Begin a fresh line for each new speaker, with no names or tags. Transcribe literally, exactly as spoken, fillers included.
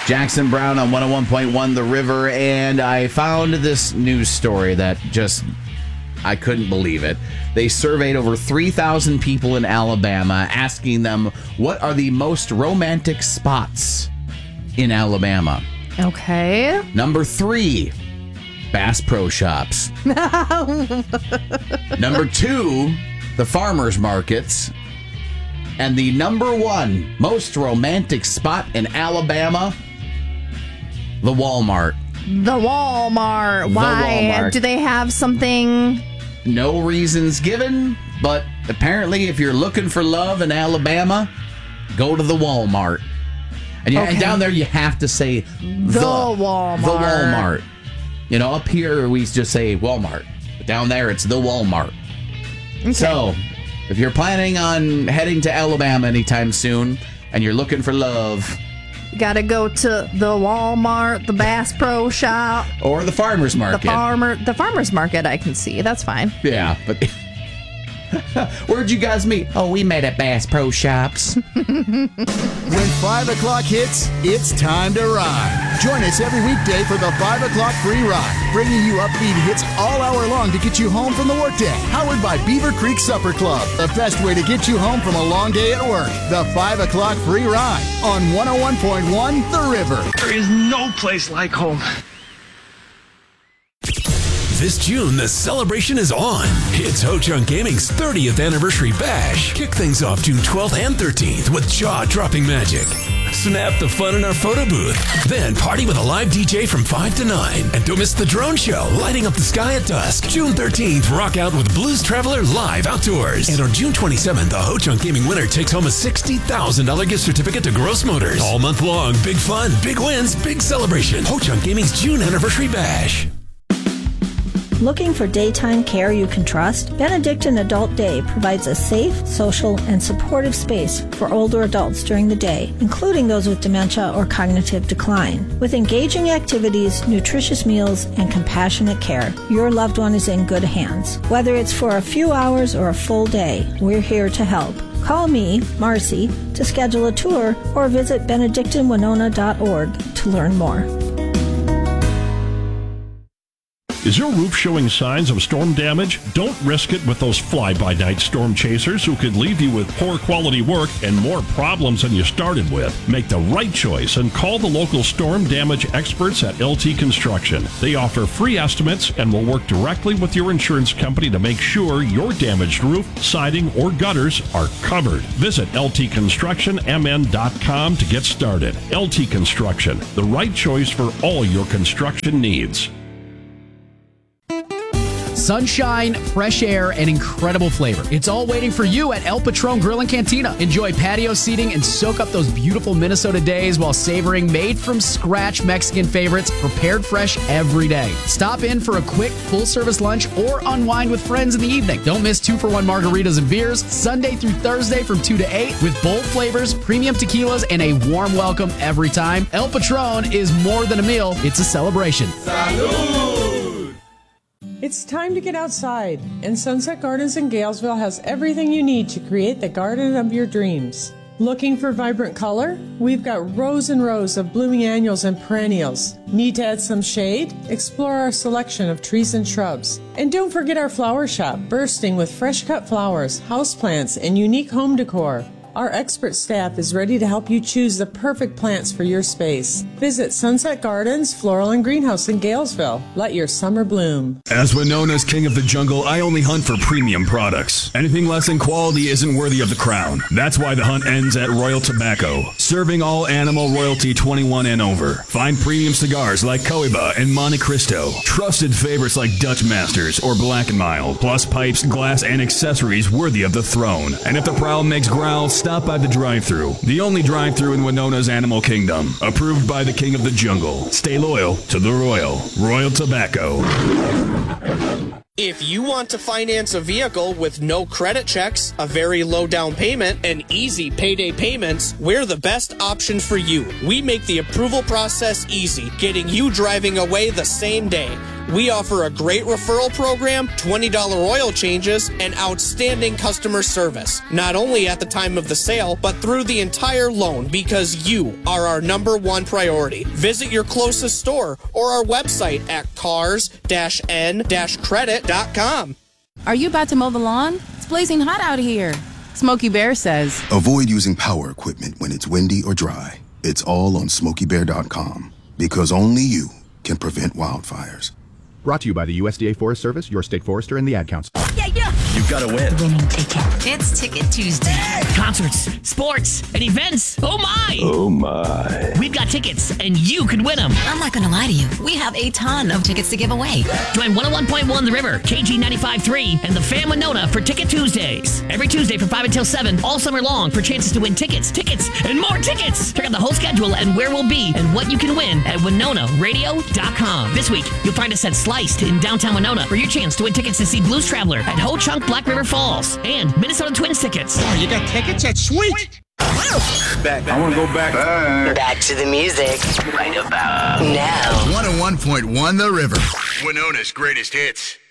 Jackson Brown on one oh one point one The River, and I found this news story that just, I couldn't believe it. They surveyed over three thousand people in Alabama, asking them what are the most romantic spots in Alabama.
Okay.
Number three, Bass Pro Shops. Number two, the farmers markets. And the number one most romantic spot in Alabama, the Walmart.
The Walmart. Why?
The Walmart.
Do they have something?
No reasons given, but apparently if you're looking for love in Alabama, go to the Walmart. And, you,
Okay.
and down there you have to say the,
The Walmart.
The Walmart. You know, up here we just say Walmart. But down there it's the Walmart.
Okay.
So, if you're planning on heading to Alabama anytime soon and you're looking for love,
Gotta go to the Walmart, the Bass Pro Shop,
or the farmer's market.
the farmer, the farmer's market. I can see that's fine.
Yeah, but where'd you guys meet? Oh, we met at Bass Pro Shops.
When five o'clock hits, it's time to ride. Join us every weekday for the five o'clock free ride, bringing you upbeat hits all hour long to get you home from the workday. Powered by Beaver Creek Supper Club, the best way to get you home from a long day at work. The five o'clock free ride on one oh one point one The River.
There is no place like home.
This June, the celebration is on. It's Ho Chunk Gaming's thirtieth anniversary bash. Kick things off June twelfth and thirteenth with jaw-dropping magic. Snap the fun in our photo booth. Then party with a live D J from five to nine. And don't miss the drone show, lighting up the sky at dusk. June thirteenth, rock out with Blues Traveler live outdoors. And on June twenty-seventh, the Ho Chunk Gaming winner takes home a sixty thousand dollars gift certificate to Gross Motors. All month long, big fun, big wins, big celebration. Ho Chunk Gaming's June anniversary bash.
Looking for daytime care you can trust? Benedictine Adult Day provides a safe, social, and supportive space for older adults during the day, including those with dementia or cognitive decline. With engaging activities, nutritious meals, and compassionate care, your loved one is in good hands. Whether it's for a few hours or a full day, we're here to help. Call me, Marcy, to schedule a tour or visit benedictine winona dot org to learn more.
Is your roof showing signs of storm damage? Don't risk it with those fly-by-night storm chasers who could leave you with poor quality work and more problems than you started with. Make the right choice and call the local storm damage experts at L T Construction. They offer free estimates and will work directly with your insurance company to make sure your damaged roof, siding, or gutters are covered. Visit L T construction M N dot com to get started. L T Construction, the right choice for all your construction needs.
Sunshine, fresh air, and incredible flavor. It's all waiting for you at El Patron Grill and Cantina. Enjoy patio seating and soak up those beautiful Minnesota days while savoring made-from-scratch Mexican favorites prepared fresh every day. Stop in for a quick, full-service lunch or unwind with friends in the evening. Don't miss two-for-one margaritas and beers Sunday through Thursday from two to eight with bold flavors, premium tequilas, and a warm welcome every time. El Patron is more than a meal. It's a celebration.
Salud! It's time to get outside, and Sunset Gardens in Galesville has everything you need to create the garden of your dreams. Looking for vibrant color? We've got rows and rows of blooming annuals and perennials. Need to add some shade? Explore our selection of trees and shrubs. And don't forget our flower shop, bursting with fresh cut flowers, houseplants, and unique home decor. Our expert staff is ready to help you choose the perfect plants for your space. Visit Sunset Gardens, Floral and Greenhouse in Galesville. Let your summer bloom.
As Winona's king of the jungle, I only hunt for premium products. Anything less in quality isn't worthy of the crown. That's why the hunt ends at Royal Tobacco, serving all animal royalty twenty-one and over. Find premium cigars like Cohiba and Monte Cristo, trusted favorites like Dutch Masters or Black and Mild, plus pipes, glass, and accessories worthy of the throne. And if the prowl makes growls, stop by the drive-thru, the only drive-thru in Winona's Animal Kingdom, approved by the king of the jungle. Stay loyal to the royal. Royal Tobacco.
If you want to finance a vehicle with no credit checks, a very low down payment, and easy payday payments, we're the best option for you. We make the approval process easy, getting you driving away the same day. We offer a great referral program, twenty dollars oil changes, and outstanding customer service. Not only at the time of the sale, but through the entire loan, because you are our number one priority. Visit your closest store or our website at cars n credit dot com.
Are you about to mow the lawn? It's blazing hot out here. Smokey Bear says,
avoid using power equipment when it's windy or dry. It's all on smokey bear dot com, because only you can prevent wildfires.
Brought to you by the U S D A Forest Service, your state forester, and the Ad Council.
Yeah, yeah.
You've got to win.
Winning ticket. It's Ticket Tuesday. Concerts, sports, and events. Oh, my.
Oh, my.
We've got tickets, and you could win them. I'm not going to lie to you. We have a ton of tickets to give away. Join one oh one point one The River, K G ninety-five point three, and the Fam Winona for Ticket Tuesdays. Every Tuesday from five until seven, all summer long, for chances to win tickets, tickets, and more tickets. Check out the whole schedule and where we'll be and what you can win at winona radio dot com. This week, you'll find us at Sliced in downtown Winona for your chance to win tickets to see Blues Traveler at Ho Chunk Black River Falls and Minnesota Twins tickets.
Oh, you got tickets? That's sweet.
Back. I want to go back. back.
Back to the music. Right about now.
one oh one point one The River. Winona's greatest hits.